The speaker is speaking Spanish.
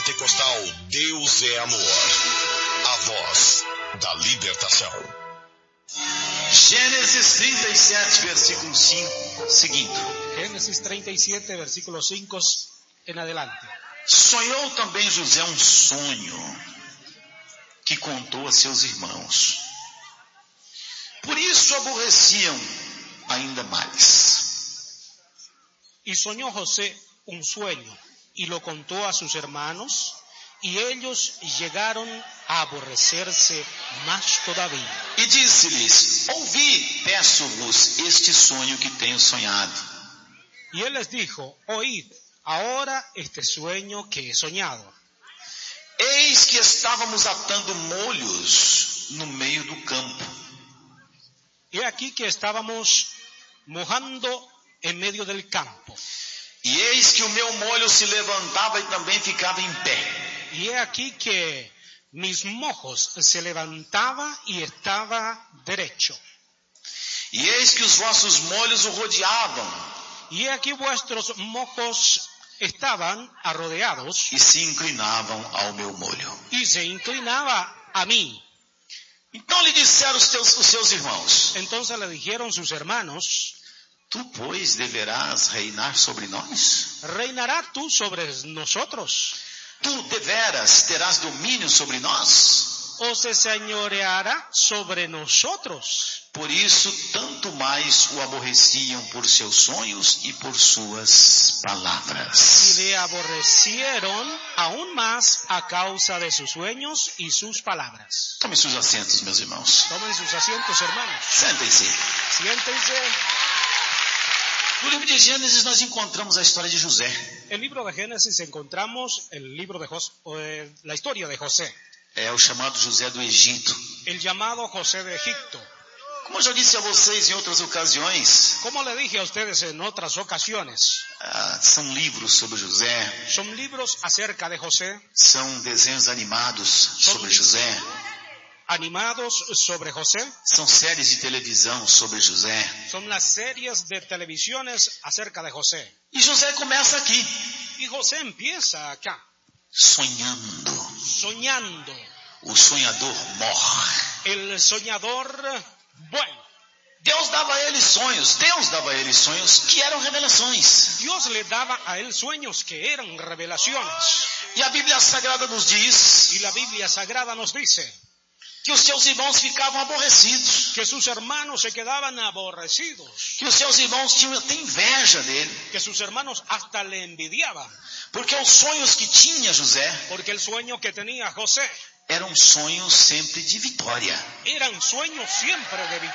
Pentecostal Deus é Amor. A voz da libertação. Gênesis 37, versículo 5, seguindo. Génesis 37, versículo 5 en adelante. Sonhou também José um sonho que contou a seus irmãos. Por isso aborreciam ainda mais. Y soñó José un sueño y lo contó a sus hermanos, y ellos llegaron a aborrecerse más todavía. E disse-lhes: ouvi, peço-vos, este sonho que tenho sonhado. Y él les dijo: oíd ahora este sueño que he soñado. Eis que estávamos atando molhos no meio do campo. He aquí que estábamos mojando en medio del campo. E eis que o meu molho se levantava e também ficava em pé. Y he aquí que mis mojos se levantaba y estaba derecho. E eis que os vossos molhos o rodeavam. Y he aquí vuestros mojos estaban arrodeados E se inclinavam ao meu molho. y se inclinaba a mí. Então lhe disseram os seus irmãos: Entonces le dijeron sus hermanos: tu, pois, deverás reinar sobre nós? ¿reinará tú sobre nosotros? Tu deveras terás domínio sobre nós? ¿O se señoreará sobre nosotros? Por isso, tanto mais o aborreciam por seus sonhos e por suas Y palavras. le aborrecieron aún más a causa de sus sueños y sus palabras. Tome seus assentos, meus irmãos. Tomen sus asientos, hermanos. Sentem-se. Siéntense. No livro de Gênesis nós encontramos a história de José. En el libro de Génesis encontramos el libro de la historia de José, É o chamado José do Egito. el llamado José de Egipto. Como eu já disse a vocês em outras ocasiões, Como le dije a ustedes en otras ocasiones, são livros sobre José, son libros acerca de José, são desenhos animados sobre José, animados sobre José, são séries de televisão sobre José. son las series de televisiones acerca de José. E José começa aqui, Y José empieza acá, sonhando. soñando. O sonhador morre. El soñador, bueno, Deus dava a ele sonhos que eram revelações. Dios le daba a él sueños que eran revelaciones. E a Bíblia Sagrada nos diz Y la Biblia Sagrada nos dice que os seus irmãos ficavam aborrecidos, que sus hermanos se quedaban aborrecidos, que os seus irmãos tinham até inveja dele, que sus hermanos hasta le envidiaban, porque os sonhos que tinha José porque el sueño que tenía José eram sonhos sempre de vitória. eran sueños siempre de victoria.